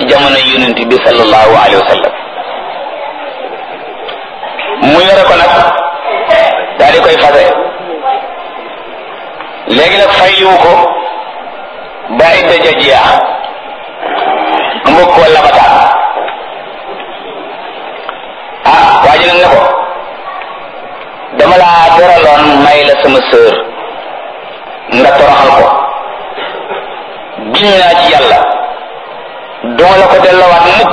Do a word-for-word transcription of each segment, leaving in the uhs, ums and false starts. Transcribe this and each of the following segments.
ci jamono yonent bi sallallahu alayhi wa sallam mu yore ko nag daal di koy fase léegi nag fayliwu ko ba idda ja jeex mbokk wala bataan ah waa ji nag ne ko dama laa teraloon may la sama sœur nga toroxal ko giñ naa ci yàlla duma la ko delloowaat mukk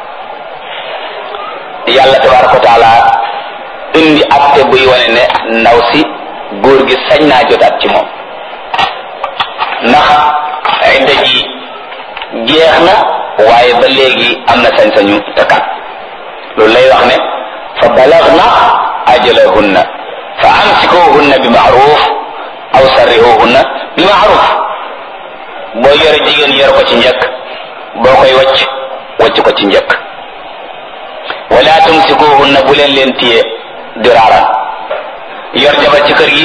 yàlla tabaraka wa taala indi acte buy wane ne ndaw si góor gi sañ naa jotaat ci moom ndax idda ji jeex na waaye ba léegi am na sañ-sañu takkaat loolu lay wax ne fa balagna ajalahunna fa amsikuhunna bi ma'ruf aw sarrihuhunna bi ma'ruf boo yore jigéen yor ko ci njëkk boo koy wacc wacc ko ci njëkk wala tumsikuhunna bu leen leen téye diraaran yor jabar ci kër gi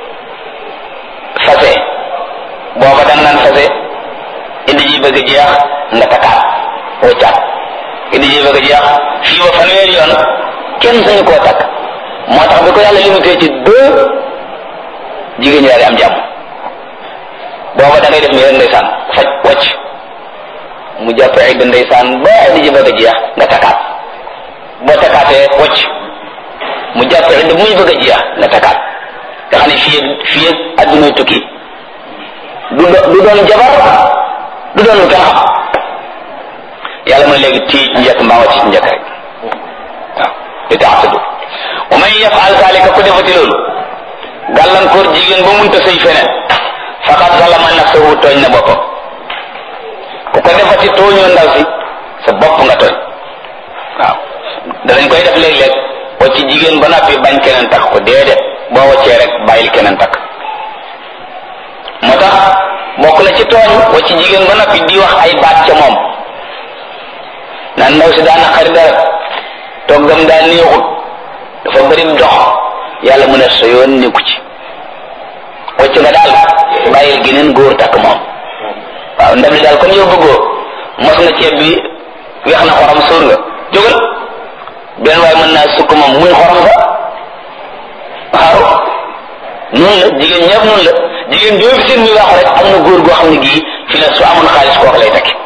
fase booba dang naan fase indi ji bëgg jeex nga takkaat waccaat indi ji bëgg jeex fii ba fanweeri yoon kenn sañu koo takk moo tax bi ko yàlla limité ci deux jigéen ñi daal di am jàmm booba da ngay def nii rek ndeysaan faj wacc mu jàpp ay da ndeysaan ba indi ji bëgg jeex nga takkaat boo takkaatee wacc mu jàpp ay da muy bëgg a jeex nga takkaat nga xam ne fii fii addunay tukki du du doon jabar du doon lu kenn xam yàlla mooy léegi tii njëkk mbaa wacc ci njëkk rek waaw li taxtadu wa man yafal zalika ku defati loolu gàllankoor jigéen ba munta sëy feneen faqad zalama nafsahu tooñ na boppam ku ko defati tooñoo ndaw si sa bopp nga tooñ waaw danañ koy def léeg-léeg wacc jigéen ba noppi bañ keneen takk ko déedéet boo waccee rek bàyyil keneen takk moo tax bokk na ci tooñ wacc jigéen ba noppi di wax ay baat ca moom naan ndaw si daa naqari dara toggam daa neexut dafa bëri dox yàlla mu ne sa yoon nekku ci wacc nga daal bàyyil geneen góor takk moom waaw ndab li daal comme yow bëggoo mos nga ceeb bi weex na xorom sóor nga jógal benn waaye mën naa sukk moom muy xorom sa waaw noonu la jigéen ñëpp noonu la jigéen joo fi seen muy wax rek am na góor goo xam ne gii fi la su amoon xaalis kooku lay takki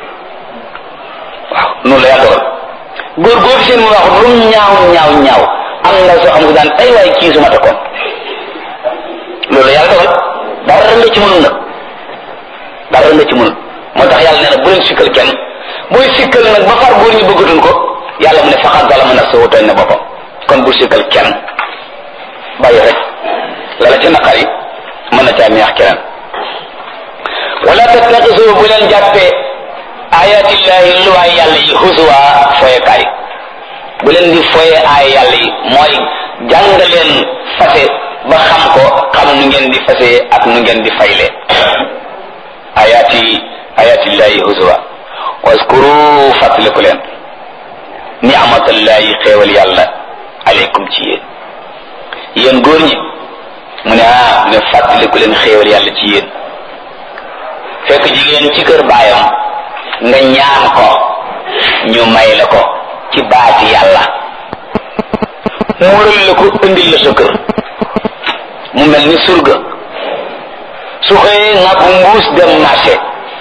waaw noonu la yàlla dogal góor goo fi seen muy wax lu ñaaw ñaaw ñaaw am na soo xam ne daan ay waay kii su ma takkoon loolu la yàlla dogal dara nga ci mënul nag dara nga ci mënul moo tax yàlla nee na bu leen sikkal kenn booy sikkal nag ba far góor ñi bëggatuñ ko yàlla mu ne faqad zalama nafsahu tooñ na boppam kon bu sikkal kenn bàyyi rek la la ci naqar yi mën na caa neex keneen wala tattaxisu bu leen jàppee ayatillahi luwaay yàlla yi husuwa foyekaay bu leen di foye aaya yàlla yi mooy jàng leen fase ba xam ko xam nu ngeen di fase ak nu ngeen di fayle ayati ayatillahi husuwa waskuru fàttaliku leen ni'matallahi xéewal yàlla aleykum ci yéen yéen góor ñi mu ne ah ne fàttaliku leen xéewal yàlla ci yéen fekk jigéen ci kër baayam nga ñaan ko ñu may la ko ci baati yàlla muural la ko indil la sa kër mu mel ni surga su xëyee nga bu mbuus dem marché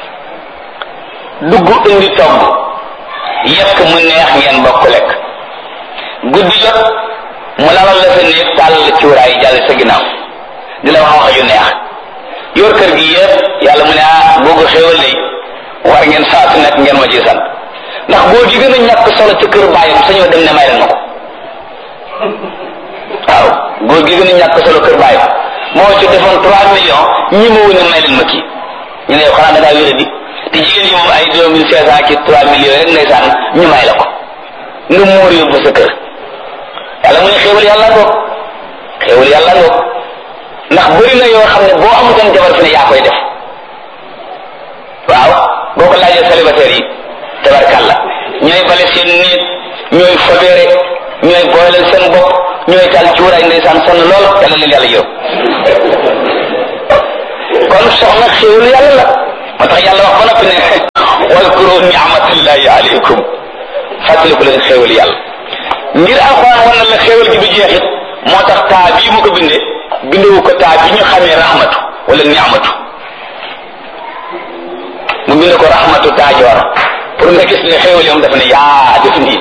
dugg indi togg yekk mu neex ngeen bokk lekk guddi jot mu lalal la sa néeg tàll cuuraay jàll sa ginnaaw di la wax wax yu neex yor kër gi yëpp yàlla mu ne ah boo ko xéewal lay war ngeen saa su nekk ngeen ma ci sant ndax boo gi gën a ñàkk solo ci kër bàyyam sañoo dem ne may leen ma ko waaw góor gi gën a ñàkk solo kër bàyyam moo ci defoon trois millions ñi ma wone may leen ma kii ñu ne yow xanaa da ngaa wéra di te jigéen yi moom ay deux mille cinq cent ki trois millions rek ndeysaan ñu may la ko nga muur yóbbu sa kër yàlla mu ne xéewal yàlla ngoog xéewal yàlla ngoog ndax bëri na yoo xam ne boo amutoon jabar fi ne yaa koy def waaw boo ko laajee célibataire yi tabarkàlla ñooy bale seen néeg ñooy fobeere ñooy booleel seen bopp ñooy taal cuuraay ndeysaan sonn lool yàlla leen yàlla yow kon soxna xéewal yàlla la moo tax yàlla wax ba noppi ne واذكروا نعمة الله fàttaliku leen xéewal yàlla ngir alxuraan wan na la xéewal gi du jeexit moo tax taa bii mu ko bindee bindewu ko taa bi ñu xamee rahmatu wala ni'matu mu binde ko rahmatu taajoor pour nga gis ne xéewal yom dafa ne yaa def nii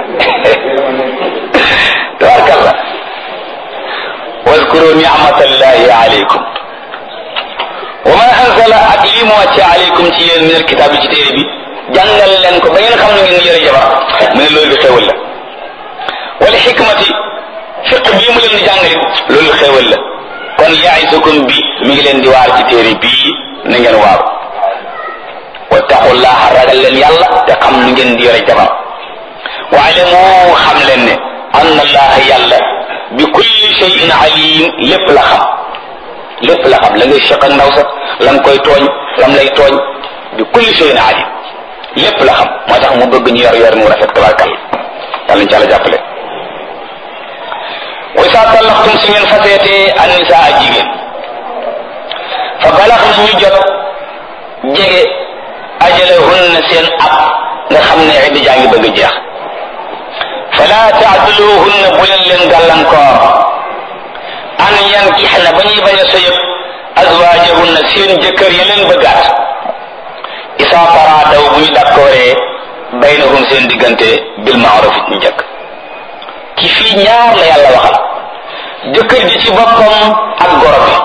tabarkalla wazkuru ni'matallahi alaykum wa ma anzala ak lii mu wàcce alaykum ci yéen min alkitaab ci téere bi jàngal leen ko ba ngeen xam ne ngeen yore jabar mu ne loolu xéewal la wala xikmati fiq bii mu leen di jàngale loolu xéewal la kon ya'izukum bi mi ngi leen di waar ci téere bii na ngeen waaru wattaqullaha ragal leen yàlla te xam nu ngeen di yore jabar wa'lamu xam leen ne anna allaha yàlla bi kulli shay'in alim lépp la xam lépp la xam la ngay seq ak ndaw sax la nga koy tooñ lam lay tooñ bi kulli shay'in alim lépp la xam moo tax mu bëgg ñu yor yor mu rafet tabarkal yàlla ñu ci àlla jàppale wa isa tallaqtum su ngeen faseetee an nisaa jigéen fa balax na ñu jot jege ajalahunna seen ab nga xam ne idda jaa ngi bëgg a jeex fala taaduluhunna bu leen leen gàllankoor an yankixna ba ñuy bañ a sëyëb azwaajahunna seen jëkkër ya leen bëggaat isa taraadaw bu ñu dakkooree baynahum seen diggante bil maaruf ñu njëkk ci fii ñaar la yàlla waxal jëkkër ji ci boppam ak goro bi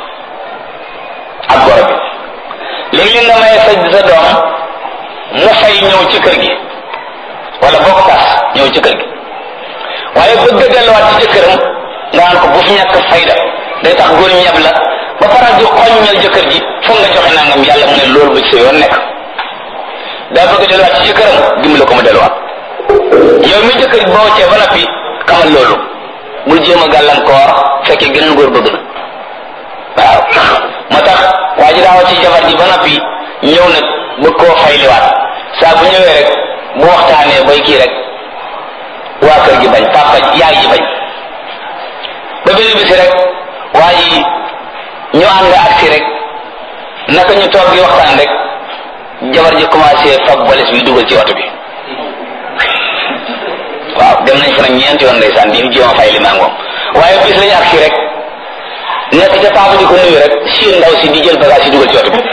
ak goro bi léegi li nga may sa sa doom mu fay ñëw ci kër gi wala bokk tas ñëw ci kër gi waaye bëgg a delluwaat ci jëkkëram nga naan ko bu fi ñàkk fayda day tax góor ñeb la ba pare di xoññal jëkkër ji foog nga joxe nangam yàlla mu ne loolu ba ci sa yoon nekk daa bëgg a delluwaat ci jëkkëram dimbali ko mu delluwaat yow mi jëkkër boo cee ba noppi xamal loolu bul jéem a gàllankoor fekkee geneen góor bëgg na waaw moo tax waa ji daawa ci jabar ji ba noppi ñëw nag bëgg koo fayliwaat saa bu ñëwee rek bu waxtaanee bay kii rek waa kër gi bañ papa yaay ji bañ ba benn bisi rek waa ji ñu ànd ak si rek naka ñu toog di waxtaan rek jabar ji commencé fab balis bi dugal ci oto bi waaw dem nañ fa nag ñeenti yoon ndeysaan di jéem a fay li maa moom waaye bis lañu ak si rek nekk ca papa di ko nuyu rek si ndaw si di jël bagage yi dugal ci oto bi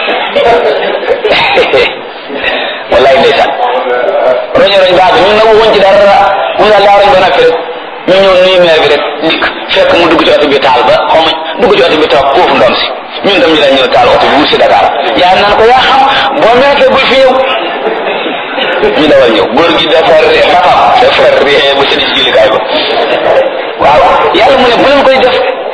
wallaay ndeysaan roño roñ baax ñun nag woon ci dara mu daal daa roñ ba noppi rek ñu ñëw nuyu meer bi rek dikk fekk mu dugg ci oto bi taal ba xaw ma dugg ci oto bi toog foofu ndoom si ñun tam ñu dañ ñëw taal oto bi wut si Dakar yaa naan ko yaa xam boo meekee bul fi ñëw ñu dawal ñëw góor gi dafa ree papam dafa ree ba sëni si jullikaay ba waaw yàlla mu ne bu leen koy def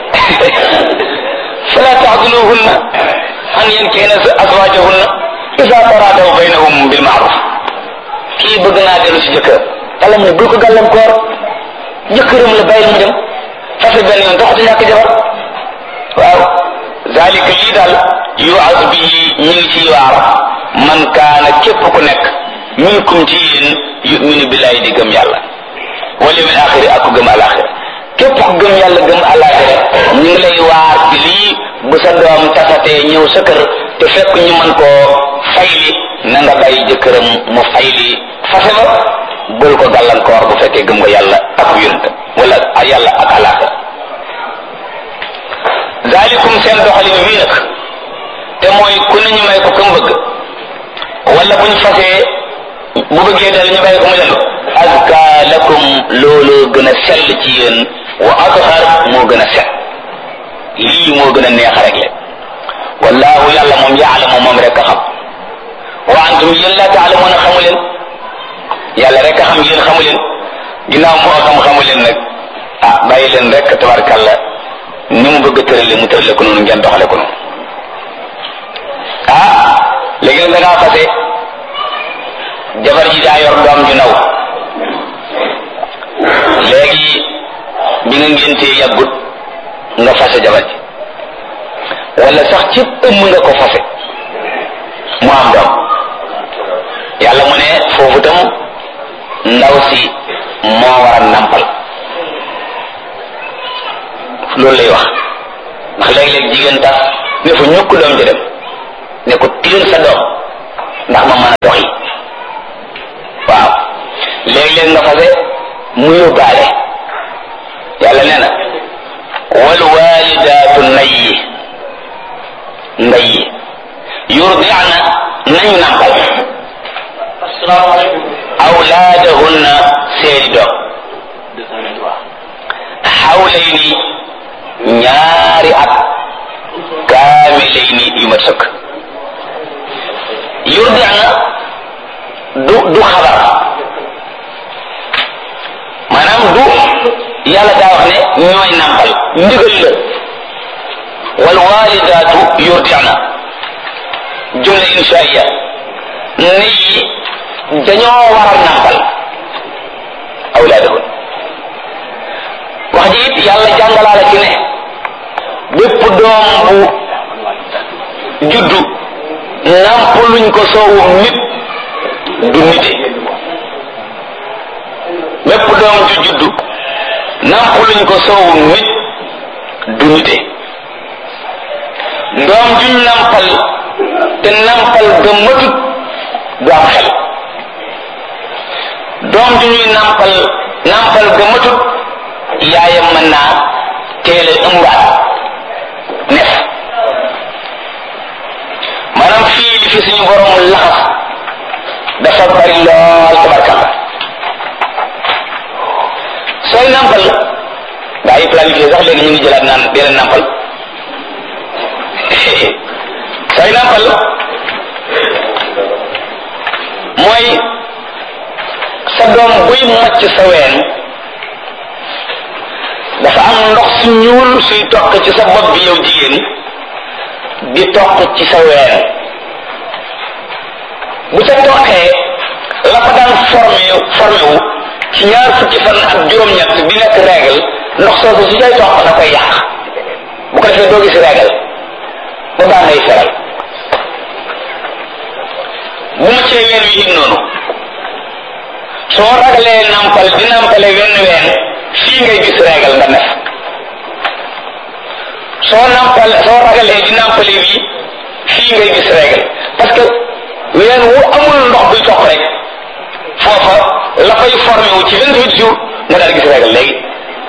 fala taxduluhunna an yankihna azwaajahunna isa taradaw baynahum bil ma'ruf kii bëgg naa dellu si jëkkër yàlla mu ne bul ko gàllankoor jëkkëram la bàyyil mu dem fase benn yoon doxatu ñàkk jabar waaw zalika lii daal yu'az bihi ñu ngi ciy waar man kaana képp ku nekk minkum ci yéen yuminu billahi di gëm yàlla wal yawmil axiri ak ku gëm alaxira képp ku gëm yàlla gëm alaxira ñu ngi lay waar ci lii bu sa doom tasatee ñëw sa kër te fekk ñu mën koo fayli na nga bàyyi jëkkëram mu fayli fase ba bul ko gàllankoor bu fekkee gëm nga yàlla ak yonent wala yàlla ak alaxira zalikum seen doxalin wii nag te mooy ku ne ñu may ko kam bëgg wala buñ fasee bu bëggee dal ñu bàyyi ko mu dellu azka lakum looloo gën a sell ci yéen wa athar moo gën a set lii moo gën a neex rek le wallahu yàlla moom yaalamu moom rek a xam wa antum yéen laa taalamuuna xamu leen yàlla rek a xam yéen xamu leen ginnaaw moo xam xamu leen nag ah bàyyi leen rek tabarkàlla ni mu bëgg a tërale mu tërale ko noonu ngeen doxale ko noonu ah léegi nag da ngaa fase jabar ji daa yor doom ju ndaw léegi bi nga ngéntee yàggut nga fase jabar ji wala sax ci ëmm nga ko fase mu am doom yàlla mu ne foofu tam ndaw si moo war a nampal loolu lay wax ndax léeg-léeg jigéen tax ne fa ñukk doom ji dem ne ko tiir sa doom ndax ma mën a doxi waaw léegi léeg-léeg nga fase mu yóbbaale yàlla nee na wal walidaatu nayyi nayyi yurdi'na nañu nàmpal awlaadahunna seeni doom xawlayni ñaari at kaamilayni yu mat sëkk yurdi'na du du xabar maanaam du yàlla daa wax ne ñooy nàmpal ndigal la wal walidaatu yurdi'na jumla inshaiya ne yi dañoo war a nàmpal awlaadahun wax ji it yàlla jàngalaala ci ne bépp doom bu juddu nàmpaluñ ko soowum nit du nite bépp doom ju juddu nàmpaluñ ko soowum nit du nite doom juñ nàmpal te nàmpal ga matut du am xel doom ju ñuy nàmpal nàmpal ga matut yaayam mën naa teel a ëmbaat nef maanaam fii li fi suñu borom laxas dafa bari lool tabarkalla sooy nàmpal gaa yi planifié sax léegi ñu ngi jëlaat naan dee leen nàmpal sooy nàmpal mooy sa doom buy màcc sa ween dafa am ndox su ñuul suy toq ci sa bopp bi yow jigéen di toq ci sa ween bu ca toqee la fa daan formé formé wu ci ñaar fukki fan ak juróom-ñett di nekk règle ndox soosu su cay toq da koy yàq bu ko defee doo gis règle ba baa ngay feral bu ma cee ween wi it noonu soo ragalee nampal di nampale wenn ween fii ngay gis règle nga nef soo nampal soo ragalee di nampale wi fii ngay gis règle parce que ween wu amul ndox buy toq rek foofa la fay formé wu ci vingt-huit jours nga daal gis règle léegi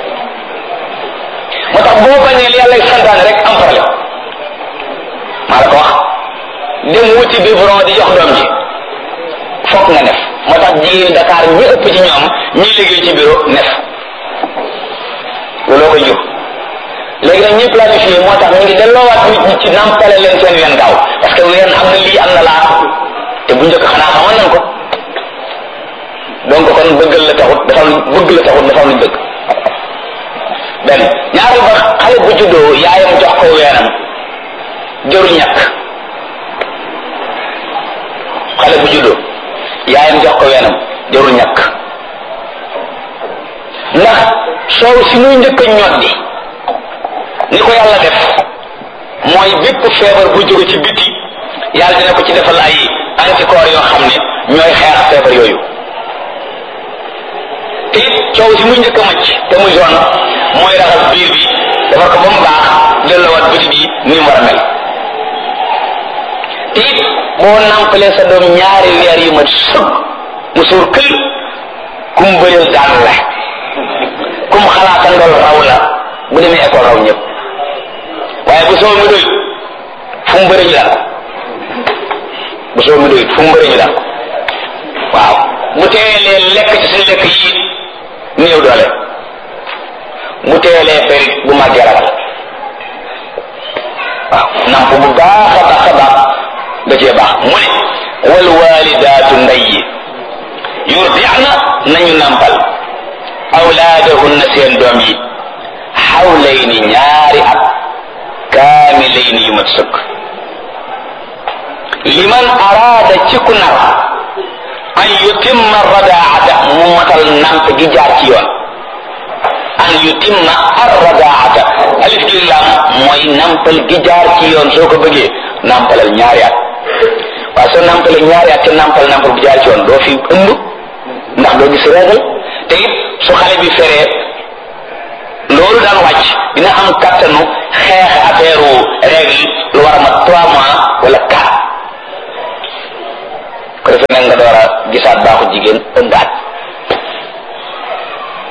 moo tax boo bañee li yàlla santaane rek am problème maa la ko wax dem wuti biberon di jox doom ji fokk nga nef moo tax jigéen Dakar ñi ëpp ci ñoom ñi liggéey ci bureau nef looloo koy jur léegi nag ñi planifié moo tax ñu ngi delloowaat nit ñi ci nampale leen seen ween gaaw parce que ween am na lii am na laa te bu njëkk xanaa xamoon nañ ko donc kon bëggal la taxut dafa bëgg la taxut dafa am luñ bëgg benn ñaari ba xale bu juddoo yaayam jox ko weenam jërul ñàkk xale bu juddoo yaayam jox ko weenam jërul ñàkk ndax soow si muy njëkk a ñoddi ni ko yàlla def mooy bépp feebar bu jóge ci biti yàlla dina ko ci defal ay anticorps yoo xam ne ñooy xeex feebar yooyu te it coow si muy njëkk a macc te muy zone mooy raxas biir bi defar ko ba mu baax delloowaat biti bi ni mu war a mel te it boo nàmpalee sa doom ñaari weer yu mat sëg mu suur kël kum bëreel daan la kum xalaata ndol raw la bu demee école raw ñëpp waaye bu soo mi doy fu mu bëri ñu daan bu soo mi doy fu mu bëri ñu daan waaw bu teelee lekk ci suñu lekk yi néew doole bu teelee ferit bu màggee ragal waaw namp bu baax a baax a baax da cee baax mu ne wal walidaatu ndey yi yurdi'na nañu nampal awlaadahunna seen doom yi xawlayni ñaari at kaamilayni yu mat sëkk liman araada ci ku nar an yutimma radaata mu matal namp gi jaar ci yoon an yutimma ar-radaata alif gi lam mooy nampal gi jaar ci yoon soo ko bëggee nampalal ñaari at waaye soo nampalee ñaari at te nampal nampal bu jaar ci yoon doo fi ëmb ndax doo gis règle te it su xale bi feree loolu daan wàcc dina am kattanu xeex affaire règle lu war a mat trois mois wala quatre ko defee nag nga door a gisaat baaxu jigéen ëmbaat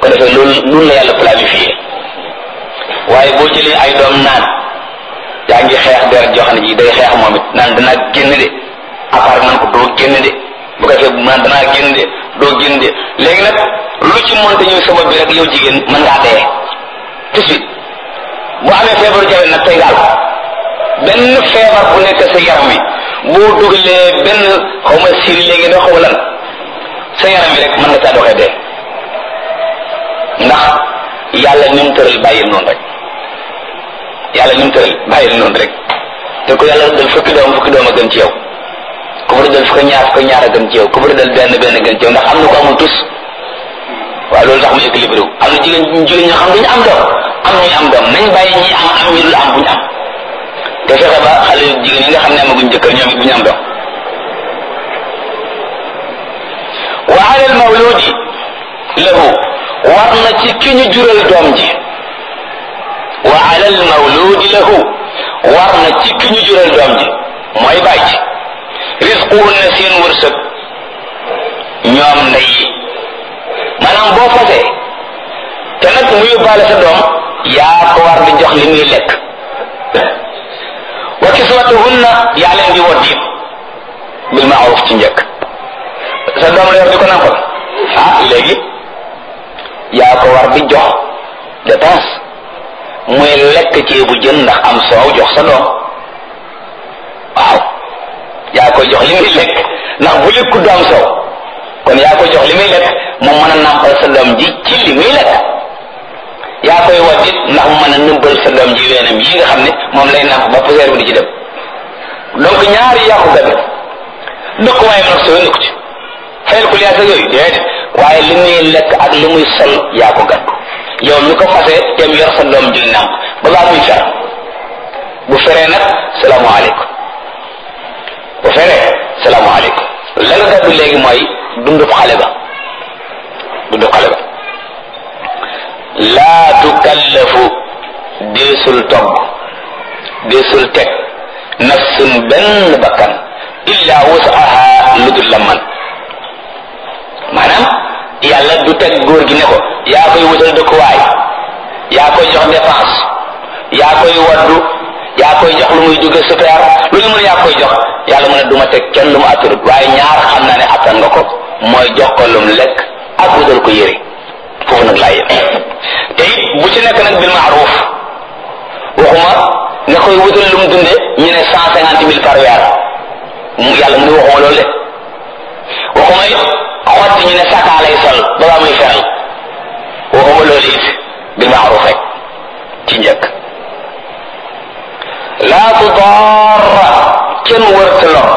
ko defee loolu loolu la yàlla planifié waaye boo jëlee ay doom naan yaa ngi xeex deret joo xam ne ji day xeex moom it naan danaa génn de apart man ko doo génn de bu ko defee naan danaa génn de doo génn de léegi nag lu ci monte ñëw sama bi rek yow jigéen mën ngaa dee tout de suite bu amee feebaru jabet nag tey gaal benn feebar bu nekk sa yaram wi boo dugalee benn xaw ma siin léegi da xaw lan sa yaram wi rek mën nga caa doxee dee ndax yàlla ni mu tëral bàyyil noonu rek yàlla ni mu tëral bàyyil noonu rek te ko yàlla dal fukki doom fukki doom a gën ci yow ku bëri dal fukki ñaar fukki ñaar a gën ci yow ku bëri dal benn benn gën ci yow ndax am na ko amul tus waaw loolu tax mu équilibré wu am na jigéen jigéen ñoo xam dañu am doom am ñuy am doom nañ bàyyi ñi am am ñu dul am buñu am te fexe ba xale jigéen yi nga xam ne amaguñ jëkkër ñoom it bu ñu am doom wa ala al mawludi lahu war na ci ki ñu jural doom ji wa ala al mawludi lahu war na ci ki ñu jural doom ji mooy bàyyi ci risquhunna seen wërsëg ñoom ndey yi maanaam boo fasee te nag mu yóbbaale sa doom yaa ko war di jox li muy lekk wa kiswatuhunna yaa leen di woddi bil ma'ruf ci njëkk sa doom la yor di ko nampal ah léegi yaa ko war di jox dépense muy lekk ceebu jën ndax am soow jox sa doom waaw yaa koy jox li muy lekk ndax bu lekku du am soow kon yaa koy jox li muy lekk mu mën a nampal sa doom ji ci li muy lekk yaa koy waddit ndax mu mën a nëbbal sa doom ji weenam yi nga xam ne moom lay namp ba poussière bi di ci dem donc ñaari yaa ko gën dëkk waaye nag soo nekku ci fayal ko liyaasa yooyu déedéet waaye li muy lekk ak li muy sol yaa ko gën yow mi ko fasee dem yor sa doom ji namp ba baa muy fer bu feree nag salaamaaleykum bu feree salaamaaleykum la nga gàddu léegi mooy dundub xale ba dundub xale ba laa tukallafu deesul togg deesul teg nafsun benn bakkan illa wusaha lu dul la man maanaam yàlla du teg góor gi ne ko yaa koy wutal dëkkuwaay yaa koy jox dépense yaa koy waddu yaa koy jox lu muy jóge super lu ñu mën yaa koy jox yàlla mu ne duma teg kenn lu mu attanut waaye ñaar xam naa ne attan nga ko mooy jox ko lu mu lekk ak wutal ko yére foofu nag laa yem te it bu ci nekk nag bil ma'ruf waxuma nga koy wutal lu mu dunde ñu ne cent cinquante mille par weer yàlla mu ne waxuma loolu de waxuma it xotti ñu ne sakaa lay sol balaa muy feral waxuma loolu it bil ma'ruf rek ci njëkk laa tudarra kenn wërta lor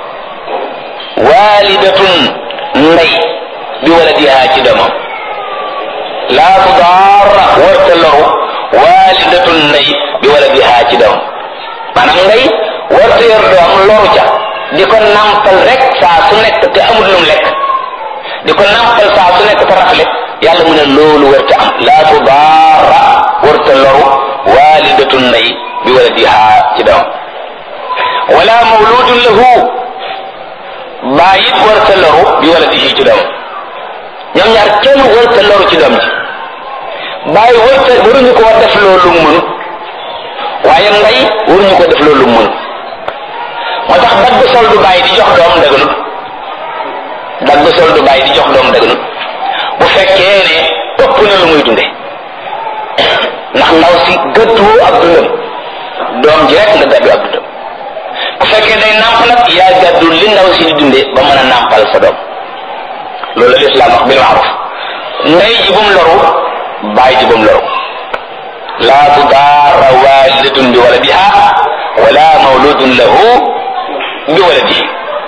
walidatun ndey bi waladiha ci doomam laa tudarra wërta loru walidatun ndey bi waladiha ci doomam maanaam ndey wërta yor doom loru ca di ko nampal rek saa su nekk te amul lum lekk di ko nampal saa su nekk te rafle yàlla mu ne loolu wërta am laa tudarra wërta loru walidatun ndey bi waladiha ci doom wala mawludun lahu bàyyit warta loru bi waladihi ci doom ñoom ñaar kenn warta loru ci doom ji bàyyi warta waruñu ko def loolu mënu waaye ndey waruñu ko def loolu mënu moo tax dagg sol du bàyyi di jox doom daganut dagg sol du bàyyi di jox doom daganut bu fekkee ne ëpp na lu muy dunde ndax ndaw si gëddu ab dundam doom ji rek nga gàddu ab dundam bu fekkee day nàmp nag yaa gàddu li ndaw si di dunde ba mën a nàmpal sa doom loolu la lislaam wax bil ma'ruf ndey ji bum loru baay ji bum loru laa tudaara walidatun bi waladiha wala mawludun lahu bi waladihi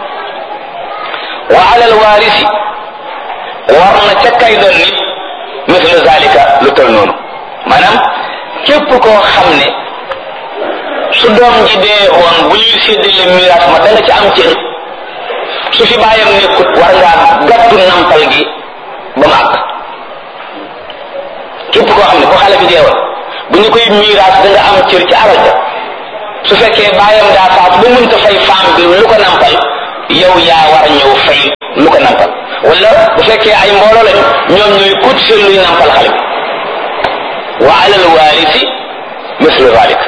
wa ala alwarisi war na ca kay doon nit mislu zalika lu tol noonu maanaam képp koo xam ne su doom ji dee woon bu ñuy séddale miraas ma da nga ci am cër su fi bàyyam nekkut war ngaa gàttu nampal gi ba màgg képp koo xam ne bu xale bi dee woon bu ñu koy miraas da nga am cër ci alal ja su fekkee bàyyam daa faatu ba mënta fay femme bi lu ko nampal yow yaa war a ñëw fay lu ko nampal wala bu fekkee ay mbooloo lañ ñoom ñooy cotiser luy nampal xale bi wa alal waarisi mislu zalik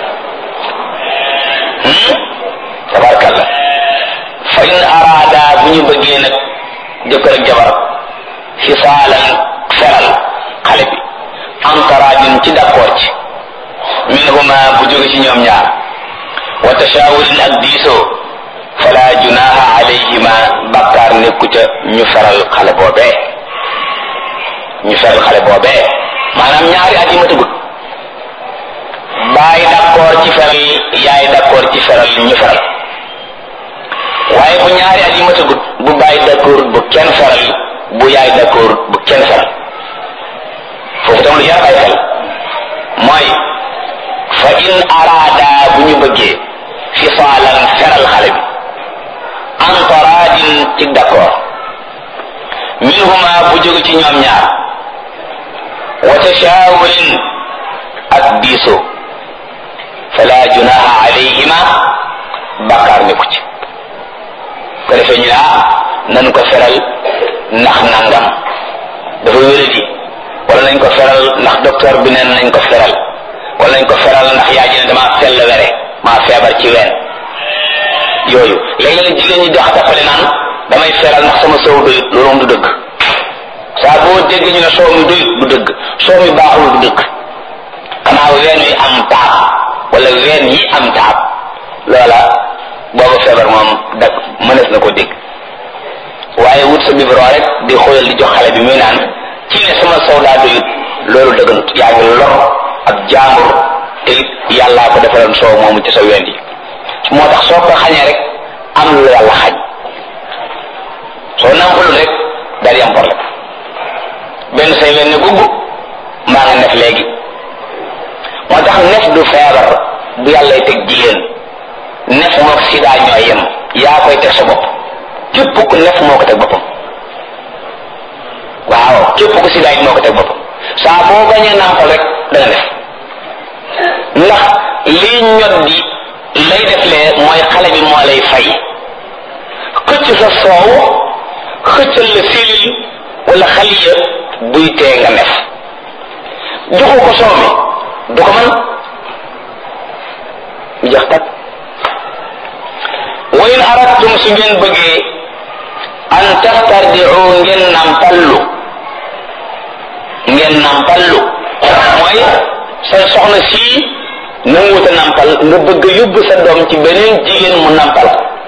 tabarakallah fa in araada bu ñu bëggee nag jëkkër ak jabar fisaalan feral xale bi antaraadin ci d'accord ci minhuma bu jóge ci ñoom ñaar wa tashawurin ak diisoo fala junaha alayhima bakkaar nekku ca ñu feral xale boobee ñu feral xale boobee maanaam ñaari at yi ma tëggut baay d'accord ci feral yaay d'accord ci feral ñu feral waaye bu ñaari at yi ma tëggut bu baay d'accord bu kenn feral bu yaay d'accord bu kenn feral foofu tam lu jar ay xel mooy fa in araada bu ñu bëggee fisaalan feral xale bi antaraadin ci d'accord minhuma bu jóge ci ñoom ñaar wa tashawurin ak diisoo fala junaha alayhima bakkaar nekku ci ko defee ñu naa nañu ko feral ndax nangam dafa wéradi wala nañ ko feral ndax docteur bi neen nañ ko feral wala nañ ko feral ndax yaa ji ne dama sell were maa feebar ci ween yooyu léeg-léeg jigéen ñi dox tappale naan damay feral ndax sama soow doyut loolu moom du dëgg saa boo dégg ñu ne soow mi doyut du dëgg soow mi baaxul du dëgg xanaa ween wi am taab wala ween yi am taab loola booba feebar moom dag mënees na ko dégg waaye wut sa biberon rek di xoolal di jox xale bi muy naan ci ne sama soow daa doyut loolu dëgganut yaa ngi lor ab jaambur te yàllaa ko defaloon soow moomu ci sa ween yi moo tax soo ko xañee rek am lu yàlla xañ soo nampalul rek daal di am problème benn say leen ne gugg mbaa nga nef léegi moo tax nef du feebar bu yàllay teg jigéen nef mook sida ñooy yem yaa koy teg sa bopp képp ku nef moo ko teg boppam waaw képp ku sida it moo ko teg boppam saa boo bañee nampal rek da nga nef ndax lii ñot di lay def lee mooy xale bi moo lay fay xëcc sa soow xëccal la silil wala xaliya buy tee nga nef joxu ko soow mi du ko mën mu jax tat wa in aradtum su ngeen bëggee an tastardiu ngeen nampallu ngeen nampallu mooy sa soxna sii nanguwuta nampal nga bëgg yóbbu sa doom ci beneen jigéen mu nampal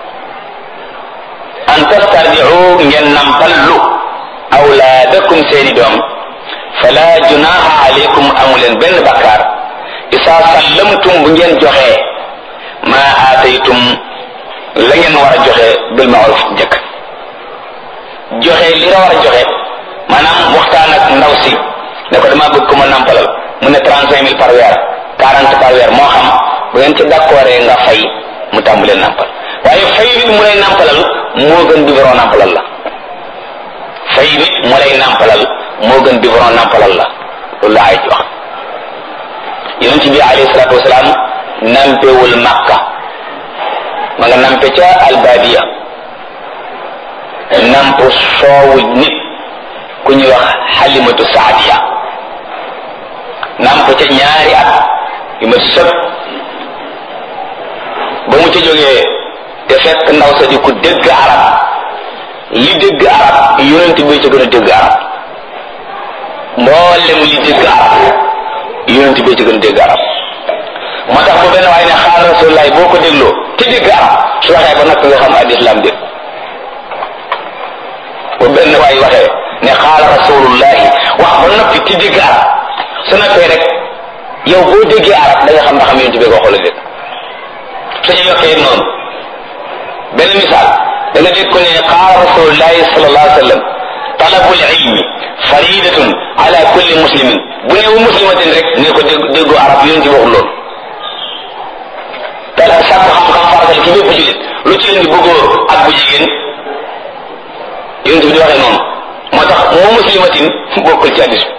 an tastardiu ngeen nampallu awlaadakum seeni doom fala junaha alaykum amuleen benn bakkaar isa sallamtum bu ngeen joxee ma aataytum la ngeen war a joxe bil ma'ruf njëkk joxe li nga war a joxe maanaam waxtaan ak ndaw si ne ko dama bëgg ko ma nampalal mu ne trente cinq mille par weer quarante par weer moo xam bu ngeen ci d'accord nga fay mu tàmbalee nampal waaye fay nit mu lay nampalal moo gën biberon nampalal la fay nit mu lay nampalal moo gën biberon nampalal la loolu la ay wax yonent bi alayhi salaatu wasalaam nampewul Makka ma nga nampe ca albadiya namp soowu nit ku ñuy wax Halimatu Saadiya namp ca ñaari at yu ma sëb ba mu ca jógee te fekk ndaw sa di ku dégg arab li dégg arab yonent bi ca gën a dégg arab mboolem li dégg arab yonent bi ca gën a dégg arab moo tax bu benn waaye ne xaal rasulullah boo ko dégloo te dégg arab su waxee ba nag nga xam ad islam dégg bu benn waaye waxee ne xaal rasulullahi wax ba noppi te dégg arab su noppee rek yow boo déggee arab da nga xam ba xam yonent bi ko xool dégg suñu yokkee noonu benn misaal da nga dégg ko ne qaala rasulullahi sallallahu alayhi wa sallam talabul ilmi faridatun ala kulli muslimin bu ne wu muslimatin rek ne ko dégg déggu arab yonent bi waxul loolu te sàkk xam-xam faratal ci bépp jullit lu ci indi bu góor ak bu jigéen yonent bi di waxee noonu moo tax moo muslimatin bokkul ci hadis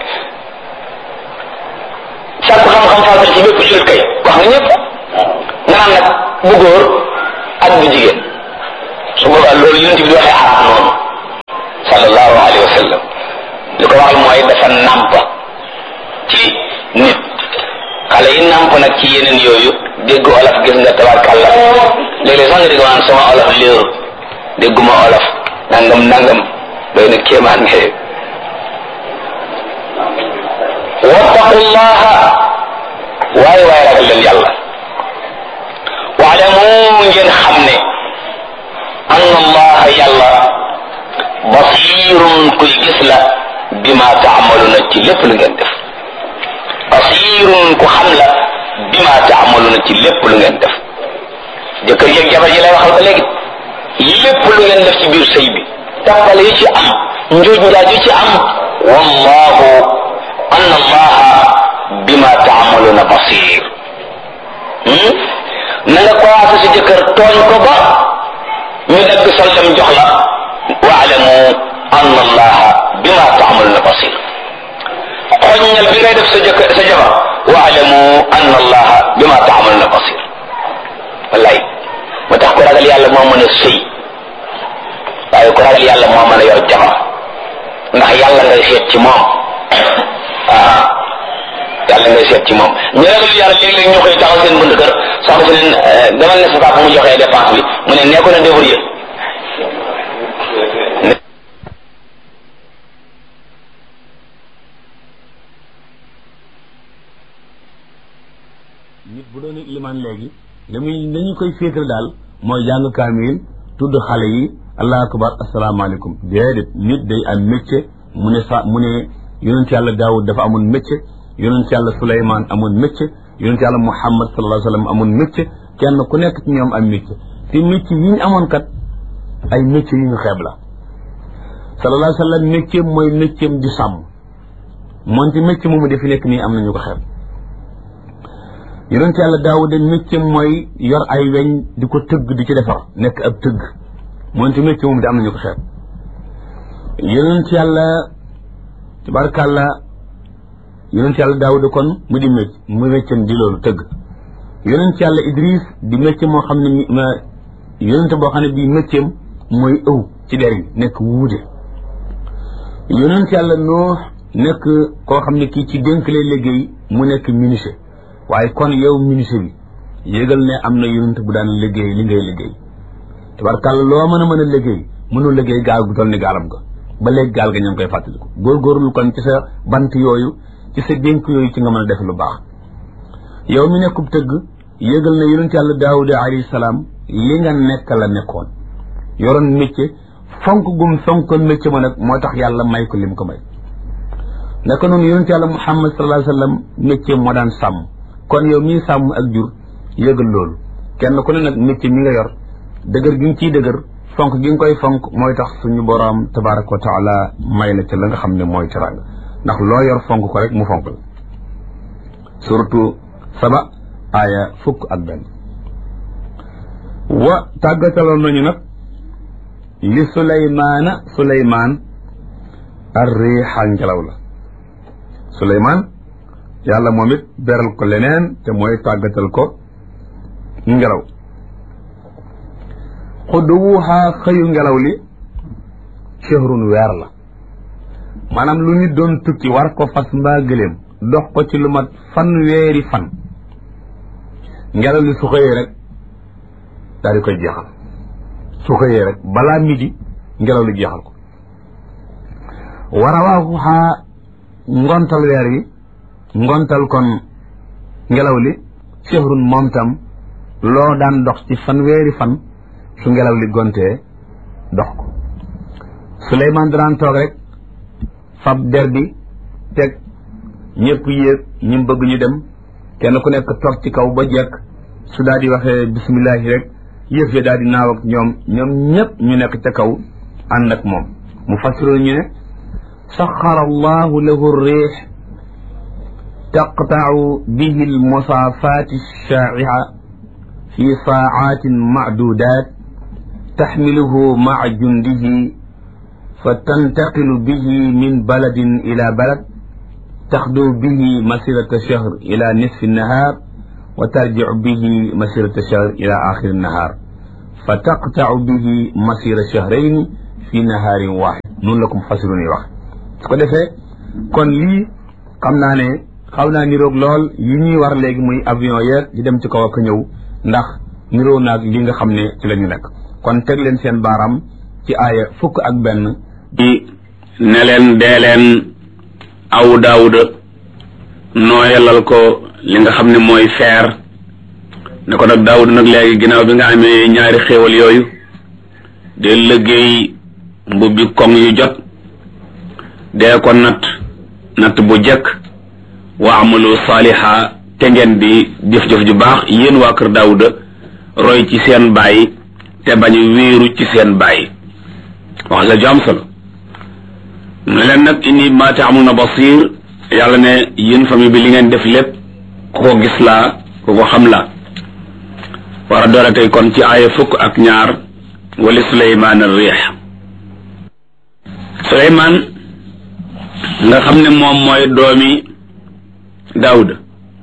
sàkk xam-xam faratal ci bépp jullit kay wax nga ñëpp nga naan nag bu góor ak bu jigéen su boobaa loolu yonent bi di waxee arab noonu sallallahu samp nag ci yeneen yooyu dégg olof gis nga tabarkàlla léeg-léeg sax nga dégg waan sama olof léeru dégguma olof nangam nangam doy na kéemaan nga wattaqullaha waaye waaye ragal leen yàlla waalamu ngeen xam ne anna allaha yàlla basirun kuy gis la bima taamaluna ci lépp lu ngeen def basirun ku xam la bima taamaluna ci lépp lu ngeen def jëkkër yeeg jabar ji lay waxal ba léegi lépp lu ngeen def ci biir sëy bi tàppale yu ci am njuuj njaaj yu ci am wallahu anna allaha bima taamaluna basir na nga commencé si jëkkër tooñ ko ba ñu dagg soldam jox la waalamu anna allaha bima taamaluna basir xoññal bi ngay def sa jëkkër sa jabar waalamu anna allaha bima taamaluna basir wallaay moo tax ko ragal yàlla moo mën a sëy waaye ko ragal yàlla moo mën a yor jabar ndax yàlla ngay seet ci moom ah yàlla ngay seet ci moom ñu ragal yàlla léeg-léeg ñu koy taxaw seen bunt kër soxna si ne demal ne sa papa mu joxee dépense bi mu ne nekkoon na débrouiller nit bu doon limaan léegi damuy dañu koy féetal daal mooy jàng kaamil tudd xale yi allahu akbar asalaamaaleykum déedéet nit day am métier mu ne sa mu ne yonent yàlla daawud dafa amoon métier yonent yàlla suleymaan amoon métier yonent yàlla muhammad sallallahu alayhi wa sallam amoon métier kenn ku nekk ci ñoom am métier te métier yi ñu amoon kat ay métier yu ñu xeeb la sallallahu alayhi wa sallam métier mooy métier di sàmm moonte métier moomu defi nekk nii am nañu ko xeeb yonent yàlla daawuda métier mooy yor ay weñ di ko tëgg di ci defar nekk ab tëgg moonte métier moomu di am nañu ko xeeb yonent yàlla tabarkàlla yonent yàlla daawuda kon mu di métier mu métier di loolu tëgg yonent yàlla idris di métier moo xam ne ma yonent boo xam ne bii métier mooy ëw ci der yi nekk wuude yonent yàlla noox nekk koo xam ne kii ci dénk lay liggéey mu nekk menuisier waaye kon yow menuisier bi yégal ne am na yonent bu daan liggéey li ngay liggéey tabarkàlla loo mën a mën a liggéey mënul liggéey gaal gu toll ni gaalam ga ba léegi gaal ga ñoo ngi koy fàttaliku góorgóorlu kon ci sa bant yooyu ci sa dénk yooyu ci nga mën a def lu baax yow mi nekkub tëgg yégal ne yonent yàlla daawuda alayhi salaam li nga nekk la nekkoon yoroon métier fonk gum fonkoon métier ma nag moo tax yàlla may ko lim ko may naka noonu yonent yàlla muhammad sallallahu alayhi wa sallam métier moo daan sàmm kon yow mii sàmm ak jur yëgal loolu kenn ku ne nag métier mi nga yor dëgër gi nga ciy dëgër fonk gi nga koy fonk mooy tax suñu boroom tabaraka wa taala may la ca la nga xam ne mooy teraanga ndax loo yor fonk ko rek mu fonk la surtout saba aaya fukk ak benn wa tàggataloon nañu nag li suleymaana suleymaan ar riixa ngelaw la suleymaan yàlla moom it beral ko leneen te mooy tàggatal ko ngelaw xuduwuha xëyu ngelaw li shahrun weer la maanaam lu nit doon tukki war ko fas mbaa gëléem dox ko ci lu mat fan weeri fan ngelaw li su xëyee rek daal di koy jeexal su xëyee rek balaa midi ngelaw li jeexal ko war a waaxuxa ngontal weer yi ngontal kon ngelaw li shahrun moom tam loo daan dox ci fan weeri fan su ngelaw li gontee dox ko Suleymaan daan toog rek fab der bi teg ñëpp yéeg ñu bëgg ñu dem kenn ku nekk toog ci kaw ba jekk su daal di waxee bisimillahi rek yëf ya daal di naaw ak ñoom ñoom ñëpp ñu nekk ca kaw ànd ak moom mu fassiru ñu ne saxara allahu lahu riix taqtau bihi almusaafaati alshaa'i'a fi saacatin macduudaat taxmiluhu maca jundihi فتنتقل به من بلد إلى بلد تخدو به مسيرة شهر إلى نصف النهار وترجع به مسيرة شهر إلى آخر النهار فتقطع به مسيرة شهرين في نهار واحد نون لكم فصلوني واحد ko defee kon lii xam naa ne xaw naa niroog lool yi ñuy war léegi muy avion yeeg di dem ci kaw ak ñëw ndax niroo naag li nga xam ne ci la ñu nekk kon teg leen seen baaraam ci aaya fukk ak benn di ne leen dee leen aw daawuda nooyalal ko li nga xam ne mooy feer ne ko nag daawuda nag léegi ginnaaw bi nga amee ñaari xéewal yooyu de liggéey mbubbi koŋ yu jot dee ko natt natt bu jëkk wa amalu saaliha te ngeen di jëf-jëf ju baax yéen waa kër daawuda roy ci seen baay te bañ a wéeru ci seen baay wax la ju am solo ne leen nag inni ma ta'maluna basir yàlla ne yéen famille bi li ngeen def lépp ku ko gis laa ku ko xam laa war a doole tey kon ci aaya fukk ak ñaar wali suleymaan ar-riix suleymaan nga xam ne moom mooy doomi daawuda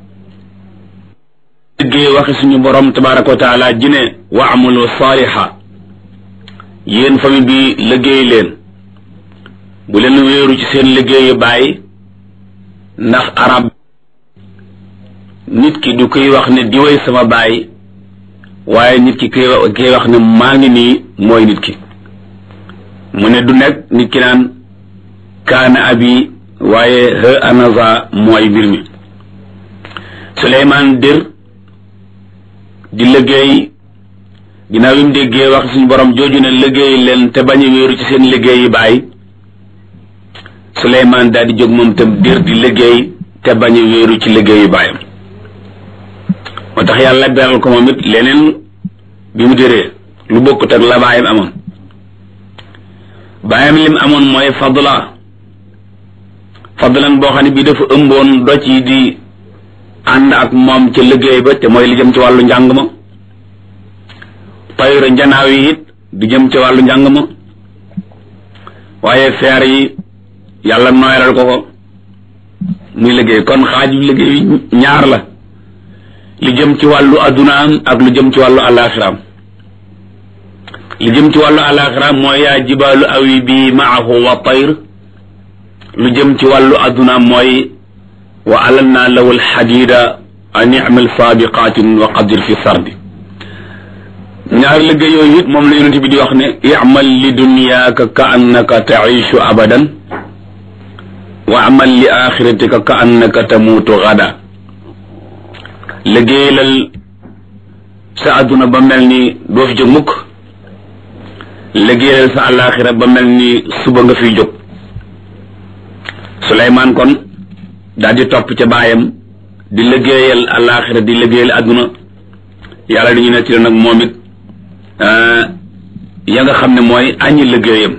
liggéey waxi suñu borom tabaraka wa taala ji ne wa amalu saaliha yéen famille bi liggéey leen bu leen wéeru ci seen liggéeyu baay ndax arab nit ki du koy wax ne diwéy sama baay waaye nit ki koy wax ne maa ngi nii mooy nit ki mu ne du nekk nit ki naan kaana abi waaye he anaza mooy mbir mi Suleymaan dir di liggéey ginnaaw bi mu déggee wax suñu borom jooju ne liggéey leen te bañ a wéeru ci seen liggéeyi baay Suleymaan daal di jóg moom tam dir di liggéey te bañ a wéeru ci liggéeyu baayam moo tax yàlla beral ko moom it leneen bi mu déree lu bokkut ak la baayam amoon baayam lim amoon mooy fadla fadlan boo xam ne bii dafa ëmboon doj yi di ànd ak moom ca liggéey ba te mooy li jëm ci wàllu njàng ma tayra njanaaw yi it di jëm ci wàllu njàng ma waaye feer yi yàlla nooyalal ko ko muy liggéey kon xaaj bi liggéey ñaar la li jëm ci wàllu addunaam ak lu jëm ci wàllu alaxiraam li jëm ci wàllu alaxiraam mooy yaa jibaalu awi bi maahu wa tayr lu jëm ci wàllu addunaam mooy wa alanna lahu alxadida an i'mal saabiqatin wa qaddir fi sardi ñaari liggéey yooyu it moom la yonent bi di wax ne i'mal li dunyaaka ka annaka taishu abadan wa amal li axiratika ka annaka tamuutu gada liggéeyalal sa adduna ba mel ni doo fi jóg mukk liggéeyalal sa alaxira ba mel ni suba nga fiy jóg Suleymaan kon daal di topp ca baayam di liggéeyal alaxira di liggéeyal adduna yàlla dañu ne ci nag moom it ya nga xam ne mooy añi liggéeyam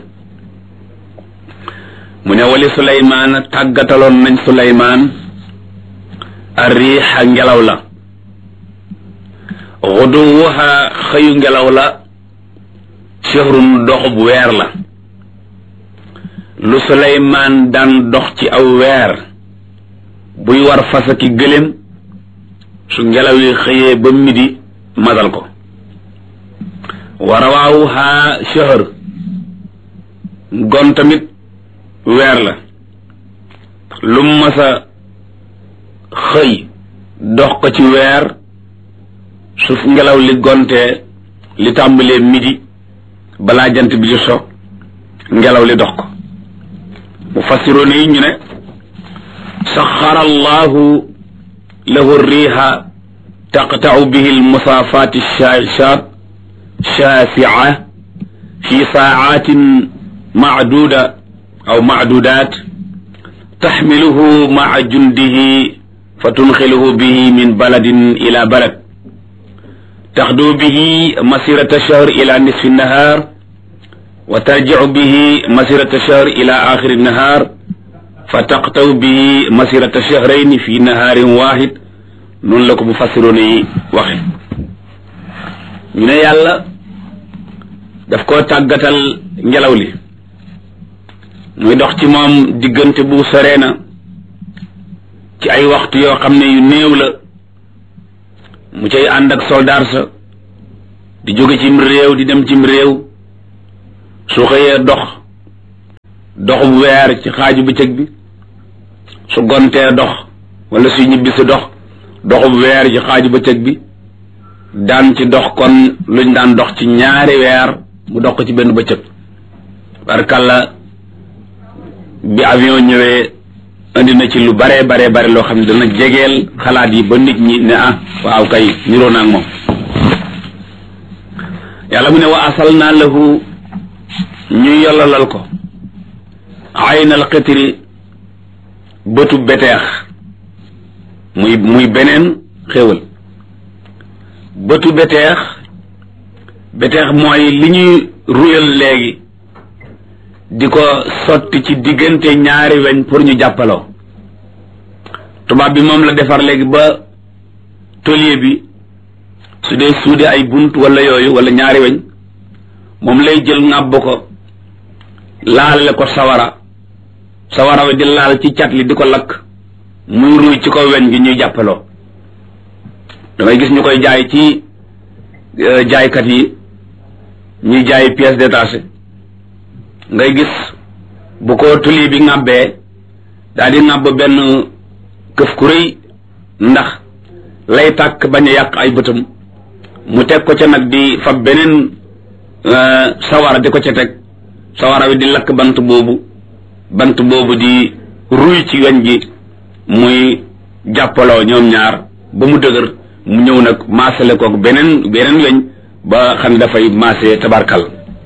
mu ne wali Suleymaan tàggataloon nañ Suleymaan arriixa ngelaw la xuduwuha xëyu ngelaw la shahrun doxub weer la lu Suleymaan daan dox ci aw weer buy war fasaki gëléem su ngelaw yi xëyee ba midi matal ko wa rawaawuha shahr gon tamit weer la lu masa xëy dox ko ci weer su ngelaw li gontee li tàmbalee midi balaa jant bi di so ngelaw li dox ko mufassiroon yi ñu ne saxara allahu lahu riiha taqta'u bihi almusaafaat ash-shaashaat shaasi'a fi saacatin macduuda aw macduudaat taxmiluhu maca jundihi fa tunxiluhu bihi min baladin ila balad taxdu bihi masirata shahr ila nisfi nahar wa tarjicu bihi masirata shahr ila axiri nahar fa taqtaw bihi masirata shahrayni fi naharin waxid noonu la ko mufassiroon yi waxe ñu ne yàlla daf koo tàggatal ngelaw li muy dox ci moom diggante bu soree na ci ay waxtu yoo xam ne yu néew la mu cay ànd ak soldaar sa di jóge cim réew di dem cim réew su xëyee dox doxub weer ci xaaju bëccëg bi su gontee dox wala suy ñibbi si dox doxub weer ci xaaju bëccëg bi daan ci dox kon luñ daan dox ci ñaari weer mu dox ko ci benn bëccëg barkalla bi avion ñëwee indi na ci lu bare bare bare loo xam ne dana jegeel xalaat yi ba nit ñi ne ah waaw kay niroo naa ak moom yàlla mu ne wa asal naa lahu ñu yollalal ko aynal xitri bëtu beteex muy muy beneen xéewal bëtu beteex beteex mooy li ñuy ruyal léegi di ko sotti ci diggante ñaari weñ pour ñu jàppaloo tubaab bi moom la defar léegi ba tôlier bi su dee suude ay bunt wala yooyu wala ñaari weñ moom lay jël ŋàbb ko laalale ko sawara sawara wi di laal ci cat li di ko lakk muy ruuj ci kaw weñ gi ñuy jàppaloo damay gis ñu koy jaay ci jaaykat yi ñuy jaay pièces détachées ngay gis bu ko tuli bi ŋàbbee daal di ŋàbb benn këf ku rëy ndax lay tàkk bañ a yàq ay bëtam mu teg ko ca nag di fab beneen sawara di ko ca teg sawara wi di lakk bant boobu bant boobu di ruy ci weñ gi muy jàppaloo ñoom ñaar ba mu dëgër mu ñëw nag maasale kook beneen beneen weñ ba xam ne dafay maase tabarkal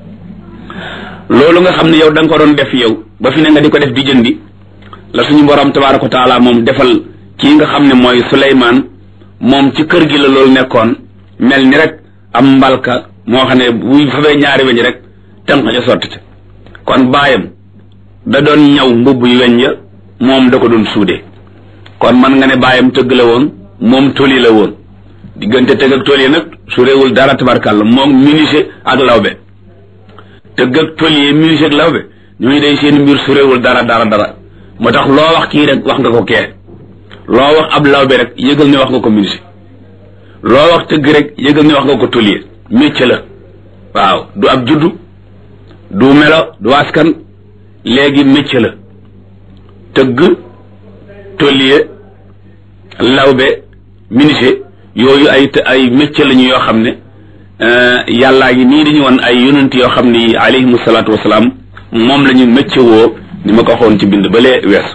loolu nga xam ne yow da nga ko doon def yow ba fi ne nga di ko def di jëndi la suñu borom tabaraka wa taala moom defal kii nga xam ne mooy Suleymaan moom ci kër gi la loolu nekkoon mel ni rek am mbalka moo xam ne buy fabee ñaari weñ rek tënk ca sotti ca kon baayam da doon ñaw mbubb yu weñ ya moom da ko doon suude kon man nga ne baayam tëgg la woon moom tôlier la woon diggante tëgg ak tôlier nag su réewul dara tabarkàlla moom menuisier ak lawbe tëgg ak tôlier menuisier ak lawbe ñooñu day seen mbir su réewul dara dara dara moo tax loo wax kii rek wax nga ko kee loo wax ab lawbe rek yëgal ne wax nga ko menuisier loo wax tëgg rek yëgal ne wax nga ko tôlier métier la waaw du ab juddu du melo du askan léegi métier la tëgg tôlier lawbe menuisier yooyu ay ay métier lañu yoo xam ne yàllaa ngi nii dañu woon ay yonent yoo xam ne alayhimu salaatu wasalaam moom la ñu métier woo ni ma ko waxoon ci bind balee wees